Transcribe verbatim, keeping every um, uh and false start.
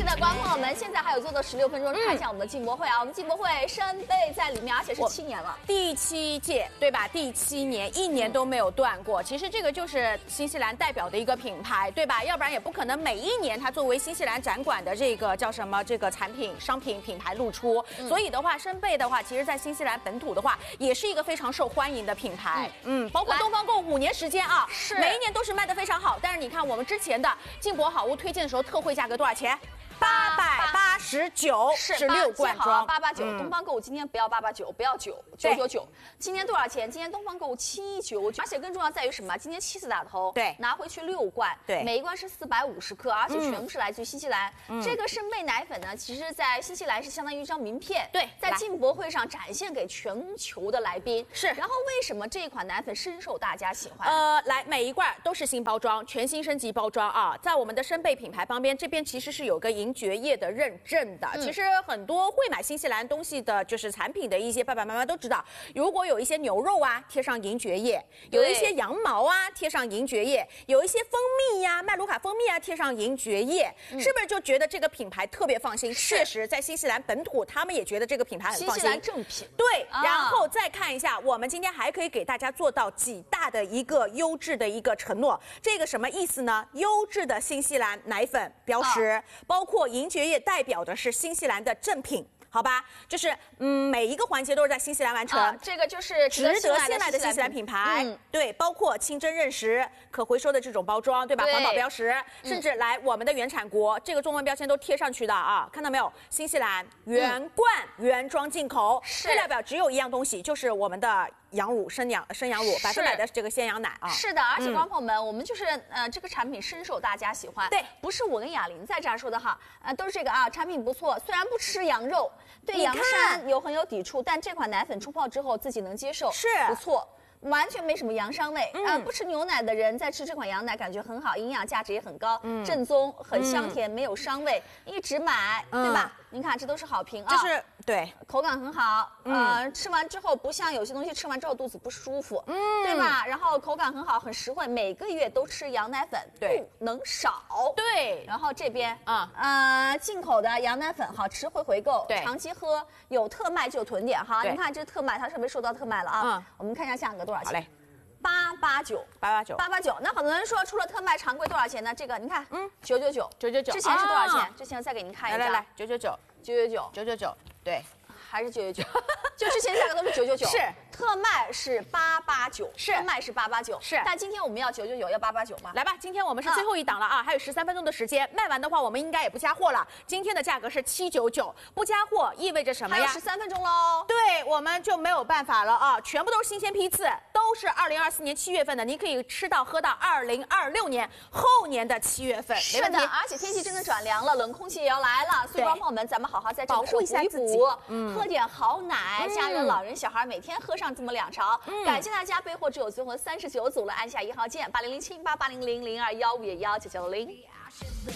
是的，观众朋友们，现在还有最多十六分钟，看一下我们的进博会啊！我们进博会山贝在里面，而且是七年了， 第七届对吧？第七年，一年都没有断过。其实这个就是新西兰代表的一个品牌，对吧？要不然也不可能每一年它作为新西兰展馆的这个叫什么这个产品商品品牌露出。嗯、所以的话，山贝的话，其实在新西兰本土的话，也是一个非常受欢迎的品牌。嗯，嗯包括东方购五年时间啊， 是每一年都是卖得非常好。但是你看我们之前的进博好物推荐的时候，特惠价格多少钱？八百八十九是六罐装， 八八九。东方购物今天不要八八九，不要九九九九。今天多少钱？今天东方购物七九九，而且更重要在于什么？今天七次打头， 对， 拿回去六罐， 对， 每一罐是四百五十克，而且全部是来自于新西兰。嗯、这个生贝奶粉呢，其实在新西兰是相当于一张名片， 对， 在进博会上展现给全球的来宾。 是， 然后为什么这一款奶粉深受大家喜欢？ 呃，来每一罐都是新包装，全新升级包装啊，在我们的生贝品牌旁边这边其实是有个银蕨叶的认证的。嗯、其实很多会买新西兰东西的，就是产品的一些爸爸妈妈都知道，如果有一些牛肉啊贴上银蕨叶，有一些羊毛啊贴上银蕨叶，有一些蜂蜜呀、啊、麦卢卡蜂蜜啊贴上银蕨叶，嗯、是不是就觉得这个品牌特别放心？确实，在新西兰本土，他们也觉得这个品牌很放心。 新西兰正品。 对， 啊、 然后再看一下，我们今天还可以给大家做到几大的一个优质的一个承诺。这个什么意思呢？优质的新西兰奶粉标识，啊、包括银蕨叶代表的是新西兰的正品。好吧，就是嗯，每一个环节都是在新西兰完成， 啊、这个就是值得信赖的新西兰品牌。嗯、对，包括清真认识、可回收的这种包装，对吧？ 对环保标识，甚至来我们的原产国，这个中文标签都贴上去的啊，看到没有？新西兰原罐、嗯、原装进口，配料表只有一样东西，就是我们的羊乳生羊生羊乳，百分百的这个鲜羊奶啊。 是的，而且观众朋友们，嗯、我们就是呃这个产品深受大家喜欢。 对， 不是我跟雅玲在这儿说的哈，呃都是这个啊，产品不错，虽然不吃羊肉。对羊膻有很有抵触，但这款奶粉冲泡之后自己能接受， 是不错，完全没什么羊膻味。 嗯、 呃，不吃牛奶的人在吃这款羊奶感觉很好，营养价值也很高，嗯、正宗，很香甜，嗯、没有伤胃，一直买，嗯、对吧？您看这都是好评啊， 这是对， 口感很好，嗯、呃，吃完之后不像有些东西吃完之后肚子不舒服，嗯，对吧？然后口感很好，很实惠，每个月都吃羊奶粉， 对， 不能少， 对。 然后这边啊， 呃，进口的羊奶粉好吃会回购， 对， 长期喝，有特卖就有囤点哈。你看这特卖，它特别受到特卖了啊。 嗯， 我们看一下价格多少钱？ 好嘞。 八八九， 八八九， 八八九。那很多人说，除了特卖，常规多少钱呢？这个你看， 嗯， 九九九， 九九九。 之前是多少钱？啊、之前再给您看一下。 来来来，九九九， 九九九， 九九九，对， 还是九九九，就之前价格都是九九九。 是， 特卖是八八九， 是， 特卖是八八九， 是。 但今天我们要九九九，要八八九吗？ 来吧，今天我们是最后一档了啊，嗯、还有十三分钟的时间，卖完的话我们应该也不加货了。今天的价格是七九九，不加货意味着什么呀？ 还有十三分钟喽。 对，我们就没有办法了啊，全部都是新鲜批次，都是二零二四年七月份的，你可以吃到喝到二零二六年后年的七月份， 是的。而且天气真的转凉了，冷空气也要来了，所以观众朋友们，咱们好好在这个时候补一补，嗯、喝点好奶，家人、老人、小孩每天喝上这么两勺。嗯、感谢大家，备货只有最后三十九组了，按下一号键，八零零七八八零零零二幺五幺九九零。